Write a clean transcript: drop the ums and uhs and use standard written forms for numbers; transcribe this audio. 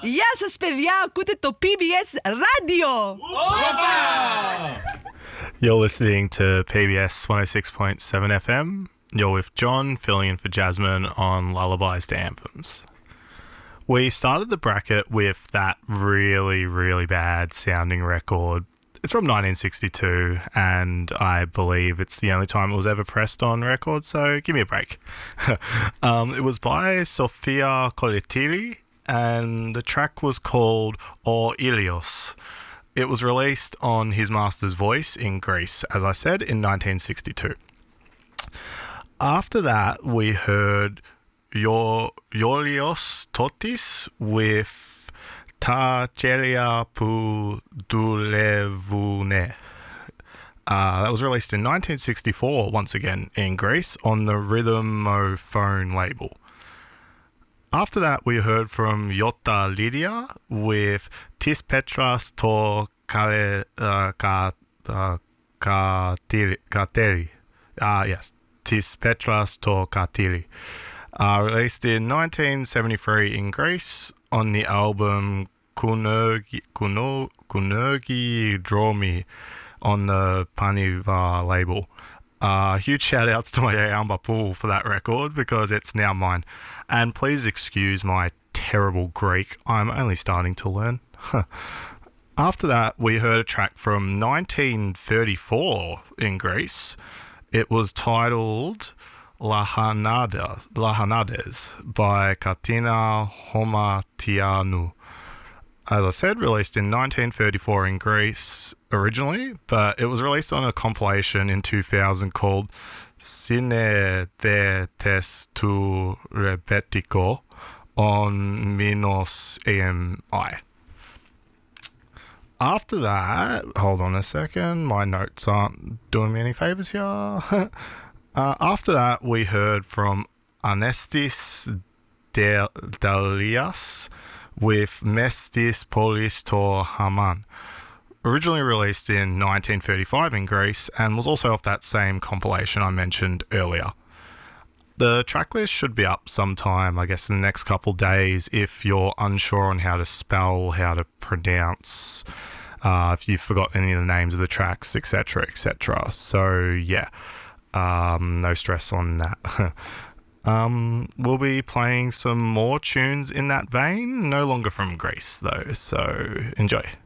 Γεια σας παιδιά, ακούτε το PBS Radio! You're listening to PBS 106.7 FM. You're with John, filling in for Jasmine on Lullabies to Anthems. We started the bracket with that really, really bad sounding record. It's from 1962, and I believe it's the only time it was ever pressed on record, so give me a break. It was by Sofia Collettieri, and the track was called O Ilios. It was released on his master's voice in Greece, as I said, in 1962. After that, we heard Iolios Totis with Ta Chelia Pou Doulevoune. That was released in 1964, once again, in Greece, on the Rhythmophone label. After that, we heard from Iota Lydia with Tis Petras to Kateri. Yes, Tis Petras to Kateri. Released in 1973 in Greece on the album Kunergi Dromi on the Paniva label. Huge shout outs to my Amba Pool for that record because it's now mine. And please excuse my terrible Greek, I'm only starting to learn. After that, we heard a track from 1934 in Greece. It was titled Lahanades by Katina Homatianou. As I said, released in 1934 in Greece originally, but it was released on a compilation in 2000 called Cine de Testu Rebetiko on Minos AMI. After that, hold on a second, my notes aren't doing me any favours here. After that, we heard from Anestis Delias with Mestis Polis to Haman, originally released in 1935 in Greece and was also off that same compilation I mentioned earlier. The tracklist should be up sometime, I guess, in the next couple days if you're unsure on how to spell, how to pronounce, if you've forgot any of the names of the tracks, etc., etc. So, yeah, no stress on that. We'll be playing some more tunes in that vein, no longer from Greece though, so enjoy.